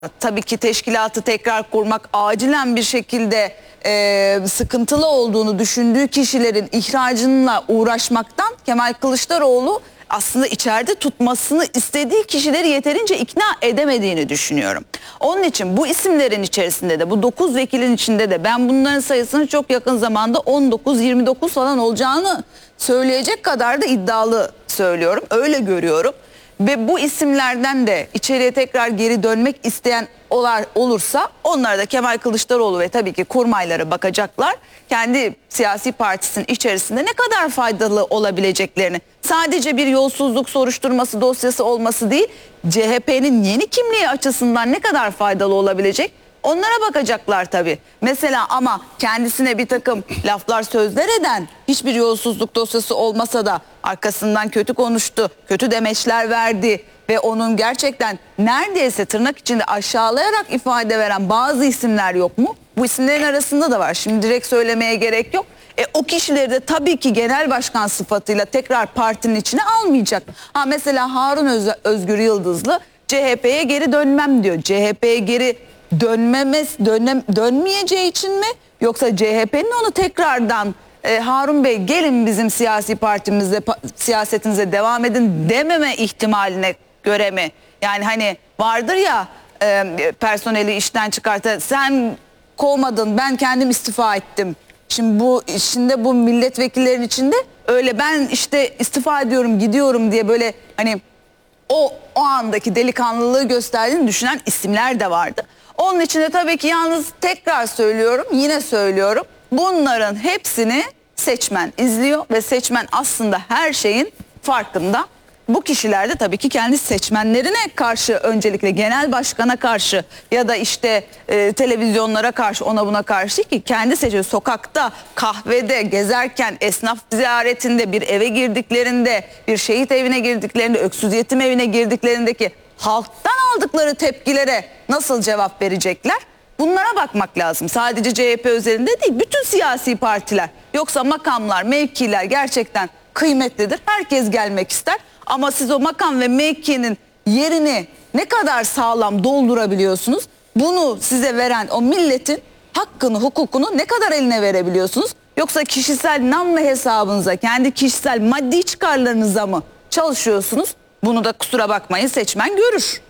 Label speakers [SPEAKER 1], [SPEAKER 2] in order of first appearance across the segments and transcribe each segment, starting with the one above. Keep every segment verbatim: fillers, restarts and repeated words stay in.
[SPEAKER 1] Tabii ki teşkilatı tekrar kurmak acilen bir şekilde e, sıkıntılı olduğunu düşündüğü kişilerin ihracınla uğraşmaktan Kemal Kılıçdaroğlu aslında içeride tutmasını istediği kişileri yeterince ikna edemediğini düşünüyorum. Onun için bu isimlerin içerisinde de bu dokuz vekilin içinde de ben bunların sayısının çok yakın zamanda on dokuz yirmi dokuz falan olacağını söyleyecek kadar da iddialı söylüyorum. Öyle görüyorum. Ve bu isimlerden de içeriye tekrar geri dönmek isteyen olar, olursa onlara da Kemal Kılıçdaroğlu ve tabii ki kurmayları bakacaklar. Kendi siyasi partisinin içerisinde ne kadar faydalı olabileceklerini, sadece bir yolsuzluk soruşturması dosyası olması değil, C H P'nin yeni kimliği açısından ne kadar faydalı olabilecek? Onlara bakacaklar tabii. Mesela ama kendisine bir takım laflar sözler eden, hiçbir yolsuzluk dosyası olmasa da arkasından kötü konuştu, kötü demeçler verdi ve onun gerçekten neredeyse tırnak içinde aşağılayarak ifade veren bazı isimler yok mu? Bu isimlerin arasında da var. Şimdi direkt söylemeye gerek yok. E, o kişileri de tabii ki genel başkan sıfatıyla tekrar partinin içine almayacak. Ha mesela Harun Öz Özgür Yıldızlı C H P'ye geri dönmem diyor. C H P'ye geri dönmemez dönem, dönmeyeceği için mi, yoksa C H P'nin onu tekrardan e, Harun Bey gelin bizim siyasi partimizde pa, siyasetinize devam edin dememe ihtimaline göre mi? Yani hani vardır ya e, personeli işten çıkartan, sen kovmadın ben kendim istifa ettim. Şimdi bu içinde bu milletvekillerin içinde öyle ben işte istifa ediyorum gidiyorum diye böyle hani o, o andaki delikanlılığı gösterdiğini düşünen isimler de vardı. Onun için de tabii ki yalnız tekrar söylüyorum, yine söylüyorum. Bunların hepsini seçmen izliyor ve seçmen aslında her şeyin farkında. Bu kişiler de tabii ki kendi seçmenlerine karşı, öncelikle genel başkana karşı ya da işte e, televizyonlara karşı, ona buna karşı ki kendi seçiyor. Sokakta, kahvede, gezerken, esnaf ziyaretinde, bir eve girdiklerinde, bir şehit evine girdiklerinde, öksüz yetim evine girdiklerindeki halktan aldıkları tepkilere nasıl cevap verecekler? Bunlara bakmak lazım. Sadece C H P özelinde değil, bütün siyasi partiler. Yoksa makamlar, mevkiler gerçekten kıymetlidir. Herkes gelmek ister. Ama siz o makam ve mevkinin yerini ne kadar sağlam doldurabiliyorsunuz? Bunu size veren o milletin hakkını, hukukunu ne kadar eline verebiliyorsunuz? Yoksa kişisel nam ve hesabınıza, kendi kişisel maddi çıkarlarınıza mı çalışıyorsunuz? Bunu da kusura bakmayın seçmen görür.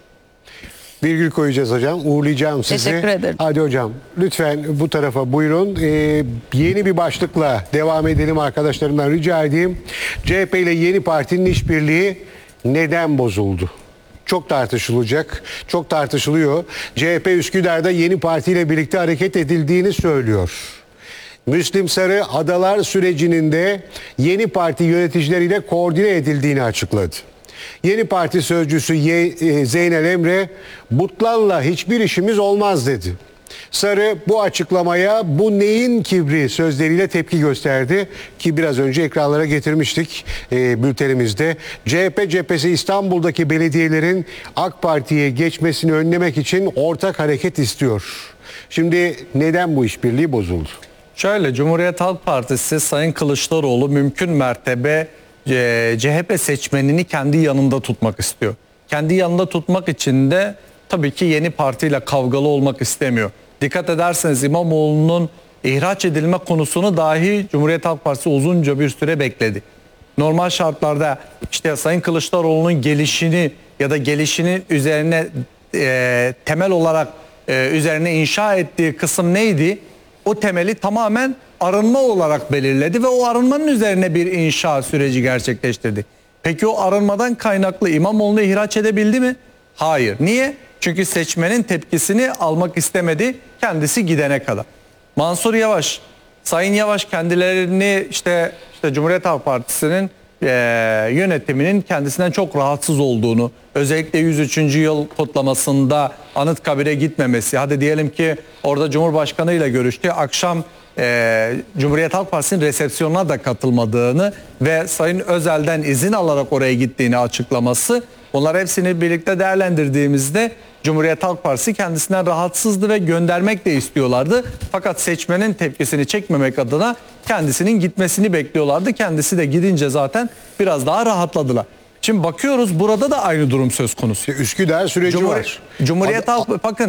[SPEAKER 2] Virgül koyacağız hocam. Uğurlayacağım sizi.
[SPEAKER 1] Teşekkür ederim.
[SPEAKER 2] Hadi hocam lütfen bu tarafa buyurun. Ee, yeni bir başlıkla devam edelim, arkadaşlarımdan rica edeyim. C H P ile yeni partinin işbirliği neden bozuldu? Çok tartışılacak. Çok tartışılıyor. C H P Üsküdar'da yeni partiyle birlikte hareket edildiğini söylüyor. Müslim Sarı adalar sürecinin de yeni parti yöneticileriyle koordine edildiğini açıkladı. Yeni parti sözcüsü Zeynel Emre, Butlan'la hiçbir işimiz olmaz dedi. Sarı bu açıklamaya bu neyin kibri sözleriyle tepki gösterdi ki biraz önce ekranlara getirmiştik e, bültenimizde. C H P cephesi İstanbul'daki belediyelerin AK Parti'ye geçmesini önlemek için ortak hareket istiyor. Şimdi neden bu işbirliği bozuldu?
[SPEAKER 3] Şöyle, Cumhuriyet Halk Partisi Sayın Kılıçdaroğlu mümkün mertebe C H P seçmenini kendi yanında tutmak istiyor. Kendi yanında tutmak için de tabii ki yeni partiyle kavgalı olmak istemiyor. Dikkat ederseniz İmamoğlu'nun ihraç edilme konusunu dahi Cumhuriyet Halk Partisi uzunca bir süre bekledi. Normal şartlarda işte Sayın Kılıçdaroğlu'nun gelişini ya da gelişinin üzerine e, temel olarak e, üzerine inşa ettiği kısım neydi? O temeli tamamen arınma olarak belirledi ve o arınmanın üzerine bir inşa süreci gerçekleştirdi. Peki o arınmadan kaynaklı İmamoğlu'nu ihraç edebildi mi? Hayır. Niye? Çünkü seçmenin tepkisini almak istemedi kendisi gidene kadar. Mansur Yavaş, Sayın Yavaş kendilerini işte, işte Cumhuriyet Halk Partisi'nin e, yönetiminin kendisinden çok rahatsız olduğunu, özellikle yüz üçüncü yıl kutlamasında Anıtkabir'e gitmemesi, hadi diyelim ki orada Cumhurbaşkanı ile görüştü, akşam e, Cumhuriyet Halk Partisi'nin resepsiyonuna da katılmadığını ve Sayın Özel'den izin alarak oraya gittiğini açıklaması, bunlar hepsini birlikte değerlendirdiğimizde Cumhuriyet Halk Partisi kendisinden rahatsızdı ve göndermek de istiyorlardı. Fakat seçmenin tepkisini çekmemek adına kendisinin gitmesini bekliyorlardı. Kendisi de gidince zaten biraz daha rahatladılar. Şimdi bakıyoruz burada da aynı durum söz konusu.
[SPEAKER 2] Üsküdar süreci
[SPEAKER 3] Cumhur-
[SPEAKER 2] var.
[SPEAKER 3] Cumhuriyet
[SPEAKER 2] Ad-
[SPEAKER 3] Halk bakın